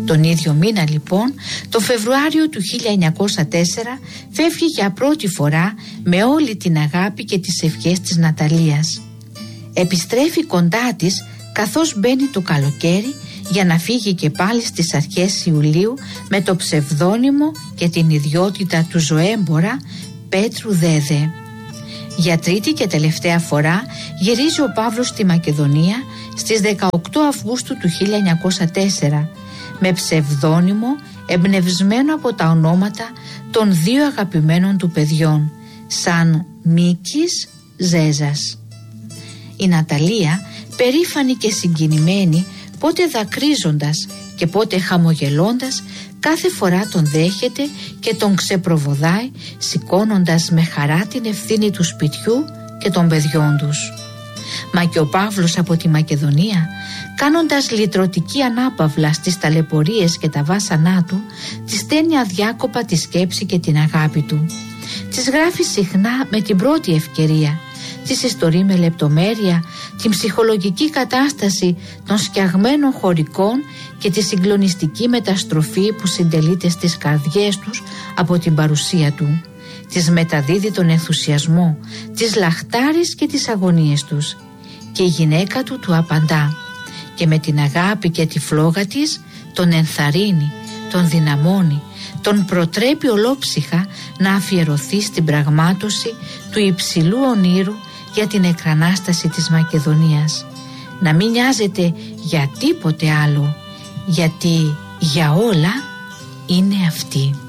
Τον ίδιο μήνα λοιπόν, το Φεβρουάριο του 1904, φεύγει για πρώτη φορά με όλη την αγάπη και τις ευχές της Ναταλίας. Επιστρέφει κοντά της καθώς μπαίνει το καλοκαίρι για να φύγει και πάλι στις αρχές Ιουλίου με το ψευδόνυμο και την ιδιότητα του ζωέμπορα Πέτρου Δέδε. Για τρίτη και τελευταία φορά γυρίζει ο Παύλος στη Μακεδονία στις 18 Αυγούστου του 1904 με ψευδόνυμο εμπνευσμένο από τα ονόματα των δύο αγαπημένων του παιδιών, σαν Μίκης, Ζέζας. Η Ναταλία, περήφανη και συγκινημένη, πότε δακρύζοντας και πότε χαμογελώντας, κάθε φορά τον δέχεται και τον ξεπροβοδάει, σηκώνοντας με χαρά την ευθύνη του σπιτιού και των παιδιών τους. Μα και ο Παύλος από τη Μακεδονία, κάνοντας λυτρωτική ανάπαυλα στις ταλαιπωρίες και τα βάσανά του, της στέλνει αδιάκοπα τη σκέψη και την αγάπη του. Της γράφει συχνά με την πρώτη ευκαιρία, της ιστορεί με λεπτομέρεια την ψυχολογική κατάσταση των σκιαγμένων χωρικών και τη συγκλονιστική μεταστροφή που συντελείται στις καρδιές τους από την παρουσία του. Της μεταδίδει τον ενθουσιασμό, τις λαχτάρεις και τις αγωνίες τους. Και η γυναίκα του απαντά και με την αγάπη και τη φλόγα της τον ενθαρρύνει, τον δυναμώνει, τον προτρέπει ολόψυχα να αφιερωθεί στην πραγμάτωση του υψηλού ονείρου για την εκρανάσταση της Μακεδονίας. Να μην νοιάζεται για τίποτε άλλο, γιατί για όλα είναι αυτή.